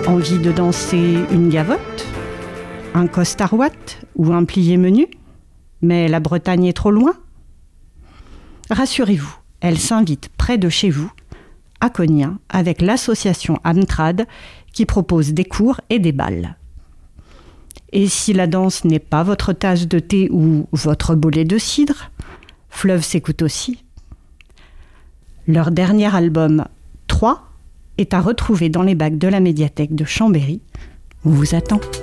Envie de danser une gavotte, un costarouate ou un plié menu? Mais la Bretagne est trop loin? Rassurez-vous, elle s'invite près de chez vous, à Cognin, avec l'association Amtrad qui propose des cours et des bals. Et si la danse n'est pas votre tasse de thé ou votre bolet de cidre, Fleuve s'écoute aussi. Leur dernier album, 3, est à retrouver dans les bacs de la médiathèque de Chambéry. On vous attend.